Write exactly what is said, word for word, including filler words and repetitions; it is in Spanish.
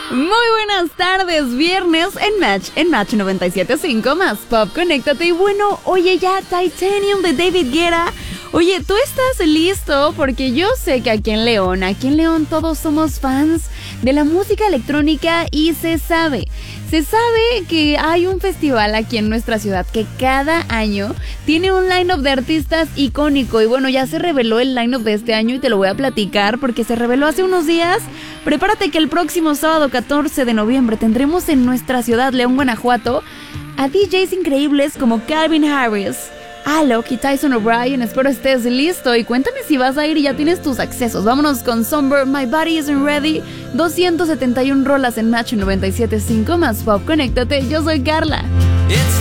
Muy buenas tardes, viernes en Match, en Match noventa y siete punto cinco más Pop, conéctate. Y bueno, oye ya, Titanium de David Guetta. Oye, ¿tú estás listo? Porque yo sé que aquí en León, aquí en León todos somos fans de la música electrónica y se sabe, se sabe que hay un festival aquí en nuestra ciudad que cada año tiene un line-up de artistas icónico. Y bueno, ya se reveló el line-up de este año y te lo voy a platicar porque se reveló hace unos días. Prepárate que el próximo sábado catorce de noviembre tendremos en nuestra ciudad, León, Guanajuato, a D Js increíbles como Calvin Harris, Alok y Tyson O'Brien. Espero estés listo y cuéntame si vas a ir y ya tienes tus accesos. Vámonos con Somber, My Body Isn't Ready. doscientas setenta y una rolas en Match noventa y siete punto cinco más Pop, conéctate. Yo soy Carla.